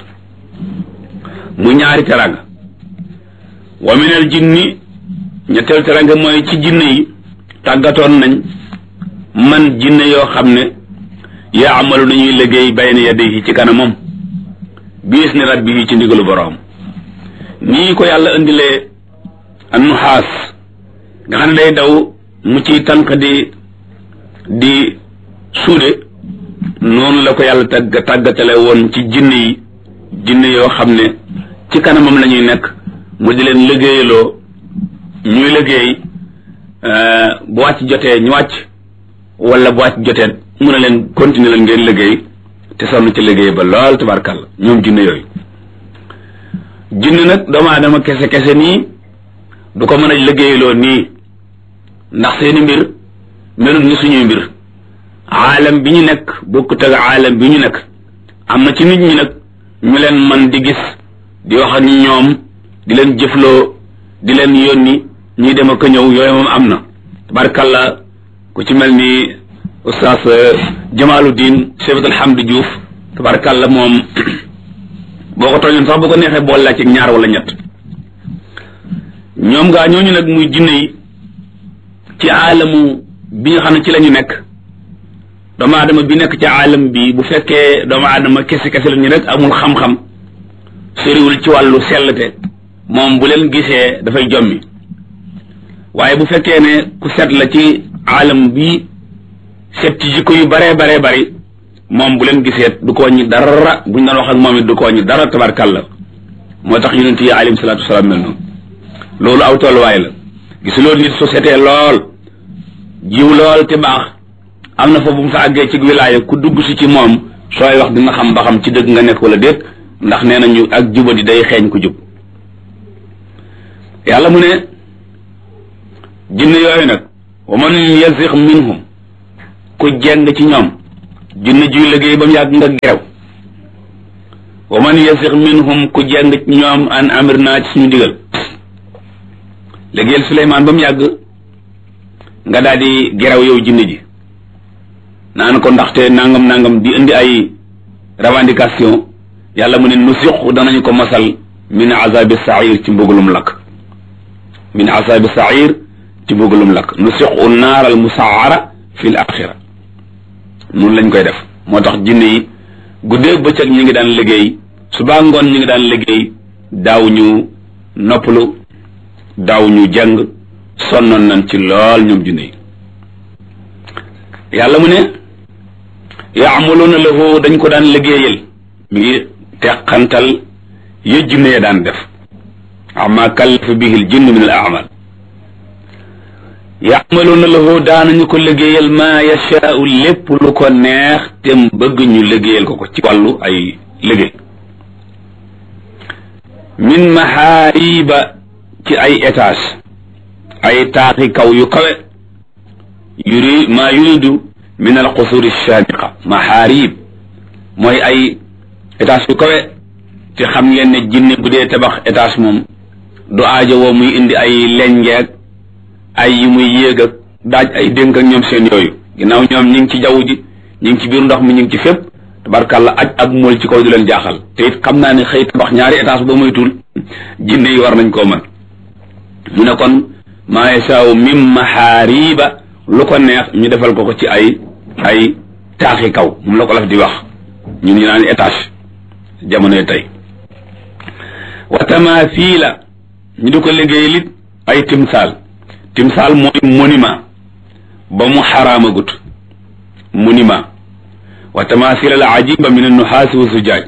mu ñaari teranga wa minal jinni ñetteel teranga mooy ci jinne yi tàggatoon nañ man jinne yoo xam ne yaa amalu nañuy liggéey bayna yadayhi ci kanamam biis ni rabbi ci ndigalu boroom nii ko yàlla indilee annuxaas nga xam ne day daw mu ciy tànk di di suude noonu la ko yàlla tàgg tàggatale woon ci jinne yi jinne yoo xam ne ci kanamam la ñuy nekk mu di leen liggéeyaloo ñuy liggéey bu wàcc jotee ñu wàcc wala bu wàcc jotee mu ne leen continuer leen ngeen liggéey te sonn ci liggéey ba lool tabarkàlla ñoom jinne yooyu jinne nag doomu aadama kese kese nii du ko mën a liggéeyaloo nii ndax seeni mbir melut ni suñuy mbir aalam bi ñu nekk bokkut ak aalam bi ñu nekk am na ci nit ñi nag ñu leen man di gis di wax ak ñoom di leen jëfloo di leen yónni ñuy dem ak ñëw yooyu moom am na tabarkàlla ku ci mel ni oustaz Jamaluddin Cheikh Alhamdu Diouf tabarkàlla moom boo ko tooñoon sax bu ko neexee boole laa ci ñaar wala ñett ñoom ngaa ñooñu nag muy jinne yi ci aalamu bi nga xam ne ci la ñu nekk doomu aadama bi nekk ci aalam bi bu fekkee doomu aadama kese kese la ñu rek amul xam-xam soriwul ci wàllu sellte moom bu leen gisee dafay jommi waaye bu fekkee ne ku set la ci aalam bi set ci jikko yu baree baree bari moom bu leen gisee du ko wàññi dara buñ doon wax ak moom it du ko wàññi dara tabarkàlla moo tax yonent yi alayhim salaatu wasalaam mel noonu loolu aw tolluwaay la gisuloo nit société lool jiw lool te baax am na fa bu mu fa àggee ci wilaaya ku dugg si ci moom sooy wax dina xam ba xam ci dëgg nga nekk wala déet ndax nee nañu ak jubadi day xeeñ ku jub yàlla mu ne jinne yooyu nag wa man yazigh minhum ku jeng ci ñoom jinne juy liggéey ba mu yàgg nga gerew wa man yasix minhum ku jàng ci ñoom an amir naa ci suñu digal liggéeyal Suleymaan ba mu yàgg nga daal di geraw yow jinne ji naan ko ndaxte nangam nangam di indi ay revendication yàlla mu ne nu siqu danañu ko masal min azabi sair ci mbugalum lakk min azabi sair ci mbugalum lakk nu siqu naar al musaara fi l axira noonu lañ koy def moo tax jinne yi guddee bëccëg ñi ngi daan liggéey subaa ngoon ñi ngi daan liggéey daaw ñu noppalu daaw ñu jàng sonnoon nañ ci lool ñoom jinne yi yàlla mu ne yaamaluuna lahu dañ ko daan liggéeyal mi ngi teqantal ya jinne ya daan def ama kallafa bihi l jinn min al amal yaamaluuna lahu daanañu ko liggéeyal maa yashaau lépp lu ko neex te bëgg ñu liggéeyal ko ko ci wàllu ay liggéey min mahaariba ci ay étage ay taaxi kaw yu kawe yuri maa yuridu min al qusuri shamiqa mahaarib mooy ay étage yu kawe te xam ngeen ne jinne bu dee tabax étage moom du aajo woo muy indi ay lenjeeg ay yi muy yéeg ak daaj ay dénk ak ñoom seen yooyu ginnaaw ñoom ñi ngi ci jaww ji ñi ngi ci biir ndox mi ñi ngi ci fépp tabarkàlla aj ak mool ci kaw du leen jaaxal te it xam naa ne xëy tabax ñaari étage ba moytul jinne yi war nañ koo mën mu ne kon maa yasaaw min mahaariba lu ko neex ñu defal ko ko ci ay ay taaxi kaw moom la ko laf di wax ñun ñu naan étage jamonoy tey wa tamathila ñu di ko liggéey lit ay timsaal timsaal mooy monument ba mu xaraamagut monument wa tamathila al ajiba min annuhaasi wa zujaaj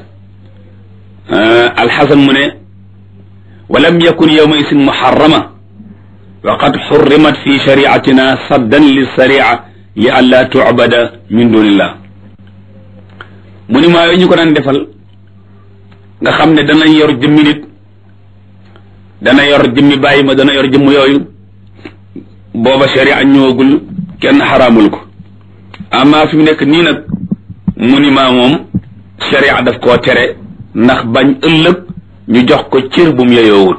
alxasan mu ne wa lam yakun yawma isin muharrama wa qad xurrimat fi shariatina saddan lissaria li an laa tucbada min dunillah monument yooyu ñu ko daan defal nga xam ne dana yor jëmmi nit dana yor jëmmi bàyyi ma dana yor jëmm yooyu booba sharia ñëwagul kenn xaraamul ko amma fi mu nekk nii nag monument moom sharia daf koo tere ndax bañ ëllëg ñu jox ko cër bu mu yeyoowul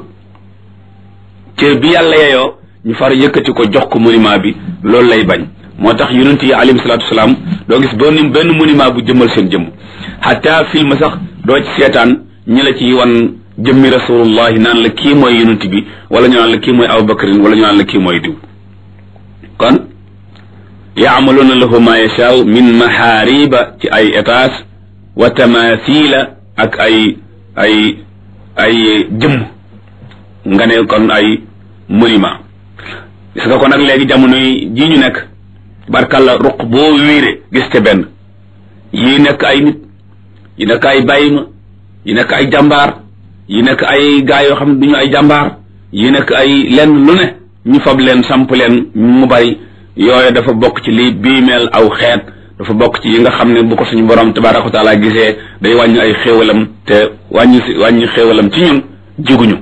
cër bi yàlla yeyoo ñu far yëkkati ko jox ko monument bi loolu lay bañ moo tax yonent yi alayhi salaatu wasalaam doo gis benn benn monument bu jëmmal seen jëmm xataa film sax doo ci seetaan ñi la ci wan jëmmi rasulullahi naan la kii mooy yonent bi wala ñu naan la kii mooy abubakarin wala ñu naan la kii mooy diw kon yaamaluuna lahu ma yashaaw min mahaariba ci ay étage wa tamathila ak ay ay ay jëmm nga ne kon ay monument gis nga ko nag léegi jamono yi ji ñu nekk barkalla ruq boo wiire gis te benn yi nekk ay nit yi nekk ay bàyyima yi nekk ay jàmbaar yi nekk ay gaa yoo xam ne du ñu ay jàmbaar yi nekk ay lenn lu ne ñu fab leen samp leen mu bari yooyu dafa bokk ci liy biimeel aw xeet dafa bokk ci yi nga xam ne bu ko suñu borom tabaraka wa taala gisee day wàññi ay xéewalam te wàññi si wàññi xéewalam ci ñun jiguñu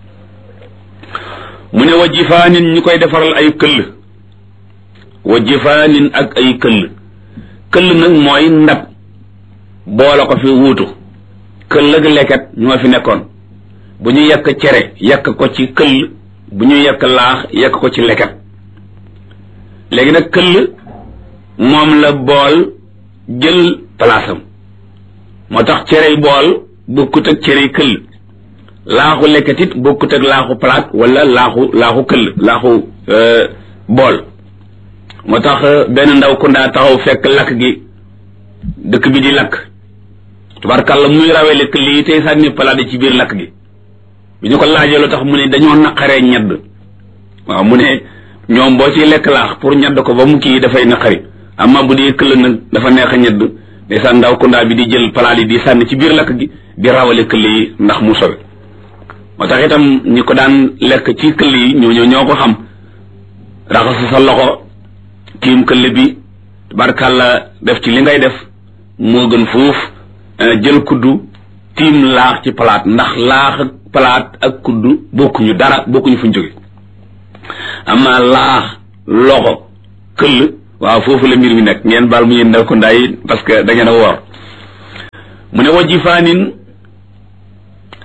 mu ne wa jifaanin ñu koy defaral ay këll wa jifaanin ak ay këll këll nag mooy ndab boole ko fi wuutu këll ak leket ñoo fi nekkoon bu ñu yekk cere yekk ko ci këll bu ñu yekk laax yekk ko ci leket léegi nag këll moom la bool jël palaasam moo tax cerey bool bokkut ak cerey këll laaxu leket it bokkut ak laaxu palaat wala laaxu laaxu këll laaxu bool moo tax benn ndaw ku ndaa taxaw fekk lakk gi dëkk bi di lakk tubarkàlla muy rawele këll yi tey sànni palaat yi ci biir lakk gi bi ñu ko laajee lu tax mu ne dañoo naqaree ñedd waaw mu ne ñoom boo ciy lekk laax pour ñedd ko ba mu kii dafay naqari amma bu dee këll nag dafa neex a ñedd ndeysaan ndaw ku ndaa bi di jël palaat yi di sànni ci biir lakk gi di rawale këll yi ndax mu sowe moo tax itam ñi ko daan lekk ci këll yi ñoo ñoo ko xam raxasu sa loxo tiim këll bi barkàlla def ci li ngay def moo gën fuuf jël kuddu tiim laax ci palaat ndax laax ak palaat ak kuddu bokkuñu dara bokkuñu fuñ jóge ama laax loxo këll waaw foofu la mbir mi nekk ngeen baal mu yéen ndaw ko ndaay parce que da ngeen a woor mu ne wa jifaanin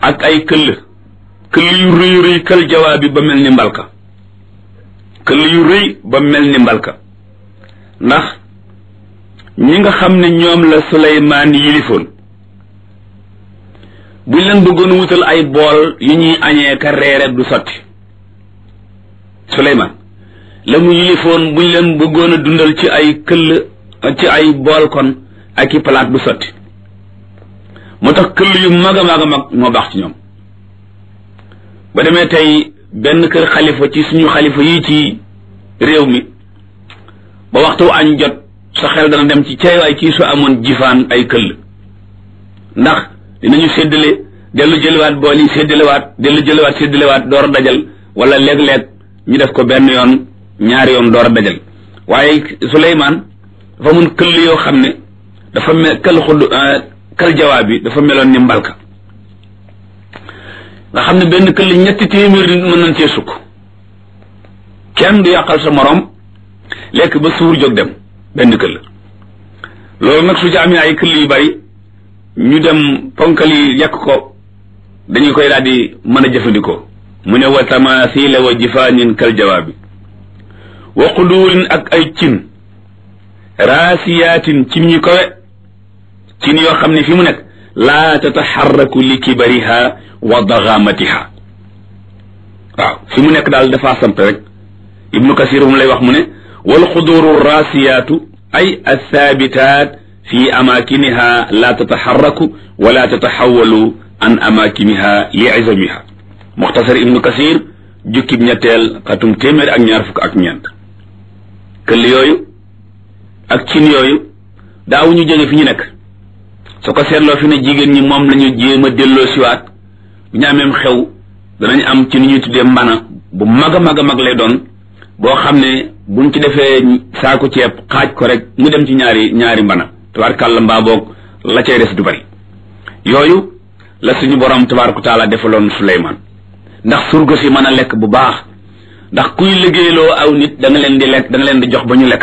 ak ay këll këll yu rëy rëy kal jawaabi ba mel ni mbalka këll yu rëy ba mel ni mbalka ndax ñi nga xam ne ñoom la Suleymaan yilifoon buñ leen bëggoon wutal ay bool yu ñuy añee ka reere du sotti Suleymaan la mu yilifoon buñ leen bëggoon a dundal ci ay këll ci ay bool kon ak i palaat du sotti moo tax këll yu mag a mag a mag moo baax ci ñoom ba demee tey benn kër xalifa ci suñu xalifa yi ci réew mi ba waxtu añ jot sa xel dana dem ci cay waay kii su amoon jifaan ay këll ndax dinañu séddale dellu jëliwaat bool yi séddalewaat dellu jëliwaat séddalewaat door a dajal wala léeg-léeg ñu def ko benn yoon ñaari yoon door a dajal waaye Suleymaan dafa mun këll yoo xam ne dafa mel këll xudd kël jawaab bi dafa meloon ni mbalka nga xam ne benn këll ñetti téeméer nit mën nañ cee sukk kenn du yàqal sa morom lekk ba suur jóg dem benn këll loolu nag su ci amee ay këll yu bari ñu dem ponkal yi yàq ko dañu koy daal di mën a jëfandikoo mu ne wa tamaasila wa jifaanin kal jawaabi wa quduurin ak ay cin raasiyaatin cin ñu kowe cin yoo xam ne fi mu nekk laa tataxarraku li kibariha wa daxaamatiha waaw fi mu nekk daal dafa samp rek ibnu kasir mu lay wax mu ne wal xuduuru raasiyaatu ay athaabitaat fi amaakiniha laa tataxarraku wala tataxawalu an amaakiniha li izamiha muxtasar ibnu kasir jukkib ñetteel xatum téeméer ak ñaar fukk ak ñeent këll yooyu ak cin yooyu daawuñu jóge fi ñu nekk su ko seetloo fi ne jigéen ñi moom lañu jéem a delloo siwaat bu ñu ameem xew danañ am ci ni ñuy tuddee mbana bu mag a mag a mag lay doon boo xam ne buñ ci defee saako ceeb xaaj ko rek mu dem ci ñaari ñaari mbana tabaarkàlla mbaa boog la cay des du bari yooyu la suñu borom tabaaraka taala defaloon Suleymaan ndax surga si mën a lekk bu baax ndax kuy liggéeyloo aw nit da nga leen di lekk da nga leen di jox ba ñu lekk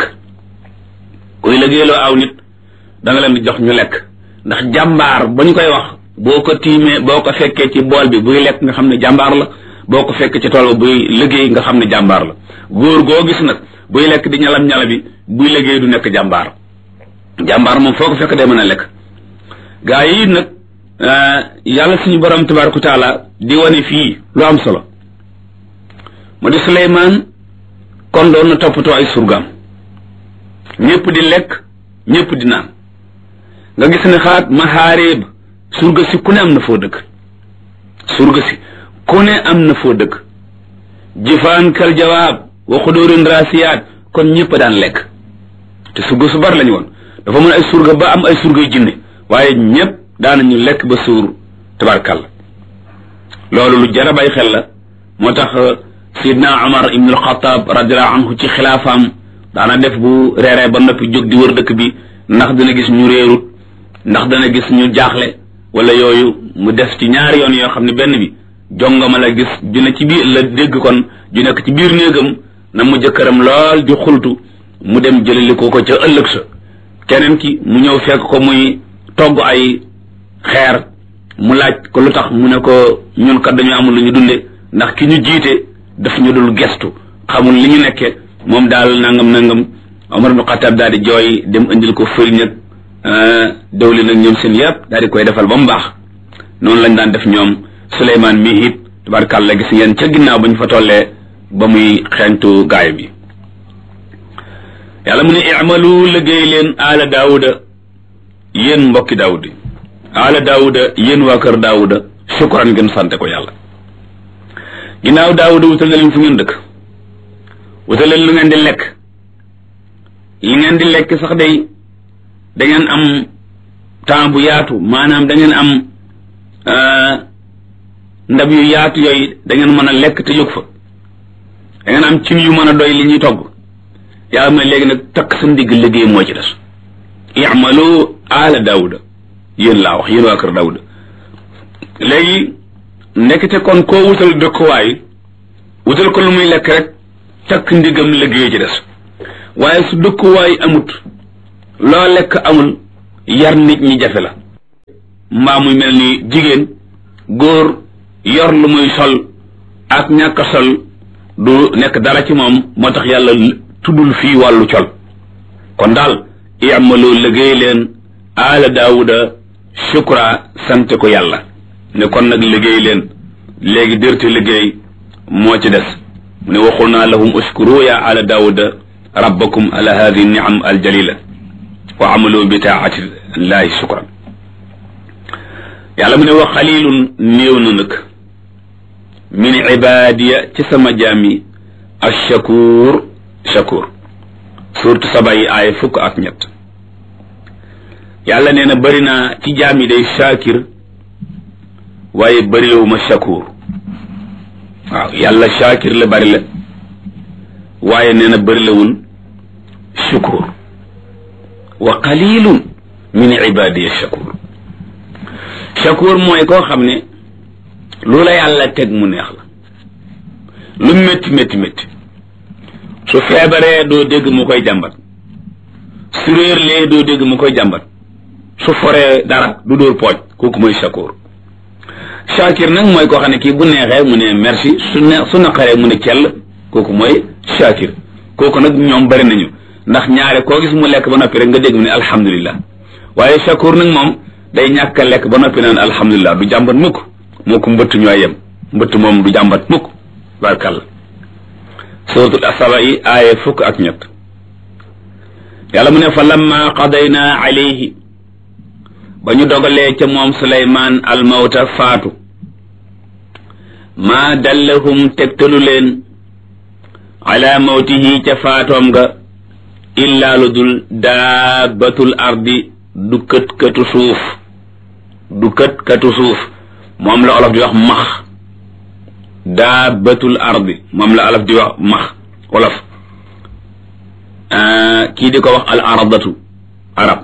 kuy liggéeyloo aw nit da nga leen di jox ñu lekk ndax jàmbaar ba ñu koy wax boo ko tiimee boo ko fekkee ci bool bi buy lekk nga xam ne jàmbaar la boo ko fekkee ci tool ba buy liggéey nga xam ne jàmbaar la góor goo gis nag buy lekk di ñalam ñala bi buy liggéey du nekk jàmbaar jàmbaar moom foo ko fekk day mën a lekk gaa yi nag yàlla suñu borom tabaaraka taala di wane fii lu am solo mu di Suleymaan kon doon na toppatoo ay surgaam ñëpp di lekk ñëpp di naan nga gis ne xaat maxaareeb surga si ku ne am na foo dëkk surga si ku ne am na foo dëkk jifaan kal jawaab wa xudóorin raasiyaat kon ñëpp daan lekk te surga su bari lañu woon dafa mën ay surga ba am ay surgay jinne waaye ñëpp daanañu lekk ba suur tabarkàlla loolu lu jar a bàyyi xel la moo tax sidna Umar ibn al-Khattab radiyallahu anhu ci xilaafaam daana def bu reeree ba noppi jóg di wër dëkk bi ndax dana gis ñu réerut ndax dana gis ñu jaaxle wala yooyu mu def ci ñaari yoon yoo xam ne benn bi jongama la gis dina ci biir la dégg kon ju nekk ci biir néegam na mu jëkkëram lool di xultu mu dem jëlali ko ko ca ëllëg sa keneen ki mu ñëw fekk ko muy togg ay xeer mu laaj ko lu tax mu ne ko ñun kat dañu amul lu ñu dunde ndax ki ñu jiite daf ñu dul gestu xamul li ñu nekke moom daal nangam nangam Omar ibn Khattab daal di jooy dem indil ko fëriñ ak dawli nag ñoom seen yëpp daal di koy defal ba mu baax noonu lañ daan def ñoom Suleymaan mi it tabarkàlla gis ngeen ca ginnaaw ba ñu fa tollee ba muy xeeñtu gaay bi yàlla mu ne i'malu liggéey leen aala daawuda yéen mbokki daawud aala daawuda yéen waa kër daawuda shukran ngeen sante ko yàlla ginnaaw daawuda wutal na leen fu ngeen dëkk wutal leen lu ngeen di lekk li ngeen di lekk sax day da ngeen am temps bu yaatu maanaam da ngeen am ndab yu yaatu yooyu da ngeen mën a lekk te jóg fa da ngeen am cin yu mën a doy li ñuy togg yàlla mooy léegi nag takk sa ndigg liggéey moo ci des i'malu ala daawuda yéen laa wax yéen waa kër daawuda léegi nekkite kon koo wutal dëkkuwaay wutal ko lu muy lekk rek takk ndigam liggéey ci des waaye su dëkkuwaay amut loo lekk amul yar nit ñi jafe la mbaa muy mel ni jigéen góor yor lu muy sol ak ñàkk a sol du nekk dara ci moom moo tax yàlla tuddul fii wàllu col kon daal i'malu liggéey leen aala daawuda shukra sant ko yàlla ne kon nag liggéey leen léegi dërte liggéey moo ci des mu ne waxul naa lahum uskuru ya ala daawuda rabbakum ala hadihi niam aljalila wa amalu bi taati llahi shukran yàlla mu ne wa xalilun néew na nag min ibadiya ci sama jaam yi ashakur shakur surtout saba yi aaya fukk ak ñett yàlla nee na bëri naa ci jaam yi day shakir waaye bërilewu ma shakur waaw yàlla shakir la bëri la waaye nee na bërilewul shukur wa qalilun min ibadiya shakur shakur mooy koo xam ne lu la yàlla teg mu neex la lu métti métti métti su feebaree doo dégg mu koy jàmbat su réerlee doo dégg mu koy jàmbat su foree dara du dóor pooj kooku mooy shakur shakir nag mooy koo xam ne kii bu neexee mu ne merci su ne su naqaree mu ne kell kooku mooy shakir kooku nag ñoom bari nañu ndax ñaare koo gis mu lekk ba noppi rek nga dégg mu ne alhamdulillah waaye shakur nag moom day ñàkk a lekk ba noppi naan alhamdulillah du jàmbat mukk moo ko mbëtt ñooy yem mbëtt moom du jàmbat mukk barkalla suratul asaba yi aaya fukk ak ñett yàlla mu ne fa lamma qadayna alayhi ba ñu dogalee ca moom suleymaan almawta faatu maa dallahum tegtalu leen ala mawtihi ca faatoom nga illaa lu dul daabatul ardi du kët katu suuf du kët katu suuf moom la olof di wax max daabatul ardi moom la olof di wax max olof kii di ko wax al aradatu arab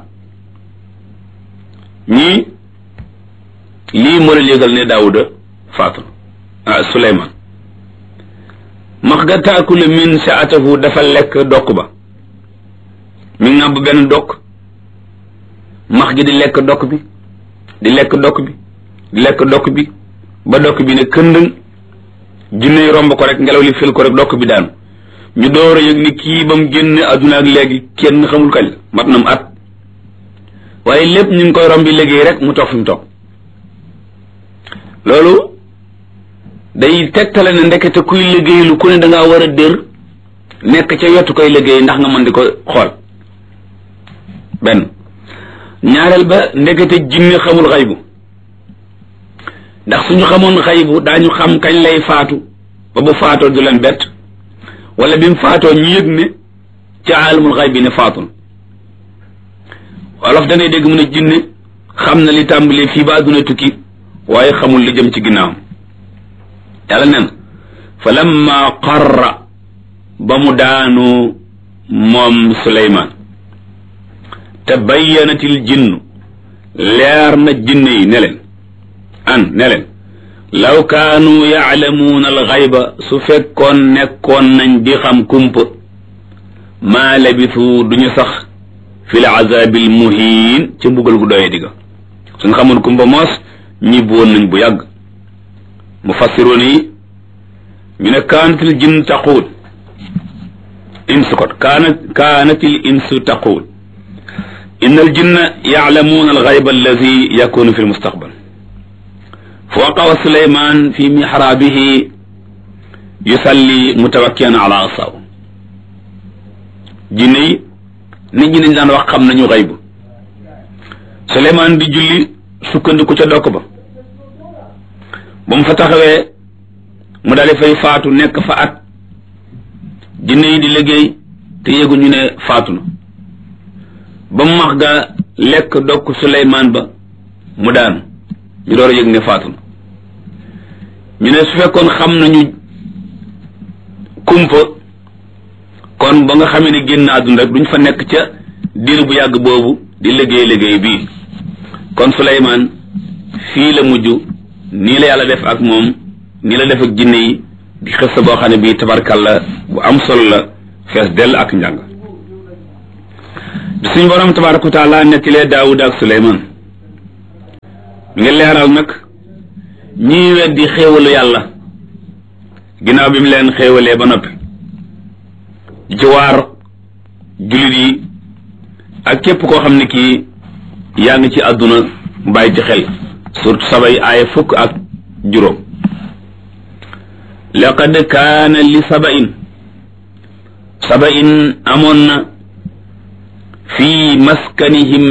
ñii lii moo la yëgal ne daawuda faatu ah suleymaan max ga taakulu min saatahu dafa lekk dokk ba mi ngàbb benn dokk max gi di lekk dokk bi di lekk dokk bi di lekk dokk bi ba dokk bi ne këndëng jinne romb ko rek ngelaw li fil ko rek dokk bi daanu ñu door a yëg ni kii ba mu génn adduna ak léegi kenn xamul kañ mat na mu at waaye lépp ñu ngi koy rombi liggéey rek mu toog fi mu toog loolu day tegtale ne ndekete kuy liggéey lu ku ne dangaa war a dër nekk ca yottu koy liggéey ndax nga mën di ko xool benn ñaareel ba ndekete jinne xamul xaybu ndax suñu xamoon xaybu daañu xam kañ lay faatu ba bu faatoo du leen bett wala bi mu faatoo ñu yëg ne ca aalamul xayb bi ne faatu na wolof danay dégg mu ne jinne xam na li tàmbalee fii ba àdduna tukki waaye xamul li jëm ci ginnaawam yàlla nen fa lamma qarra ba mu daanu moom suleymaan te bayyanatil jinnu leer na jinne yi ne leen an ne leen law kaanu yaalamuuna alxayba su fekkoon nekkoon nañ di xam kumpa maa labisu duñu sax fi l azabil muhiin ca mbugal gu doyee digga suñ xamoon kumpa moos ñibbi woon nañ bu yàgg mufassiroon yi ñu ne kaanatil jinn taquul insu kot kaanat kaanatil insu taquul inna al jinna yaalamuuna alxayba alladi yakunu fi lmustaqbal fa waqawa suleyman fi mihrabihi yusalli mutawakkian ala asaw jinne yi nit ñi dañ daan wax xam nañu xaybu suleyman di julli sukkandiku ca dokk ba ba mu fa taxawee mu daal di fay faatu nekk fa at jinne yi di liggéey te yëguñu ne faatu na ba mu max ga lekk dokk suleyman ba mu daanu ñu door a yëg ne faatu na ñu ne su fekkoon xam nañu kumpa kon ba nga xamee ne génn àdduna rek duñ fa nekk ca diir bu yàgg boobu di liggéey liggéey bii kon Suleymaan fii la mujj nii la yàlla def ak moom nii la def ak jinne yi di xës sa boo xam ne bii tabarkalla bu am solo la fees dell ak njàng bi suñu borom tabaraka wa taala nettilee Daawuda ak Suleymaan mi ngi leeral nag ñii weddi xéewalu yàlla ginnaaw bi mu leen xéewalee ba noppi ci waar jullit yi ak képp koo xam ne kii yaa ngi ci àdduna bàyyi ci xel surtout sabay aaya fukk ak juróom laqad kaana li sabain sabain amoon na fii maskanihim